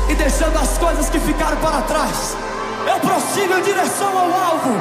e deixando as coisas que ficaram para trás. Eu prossigo em direção ao alvo.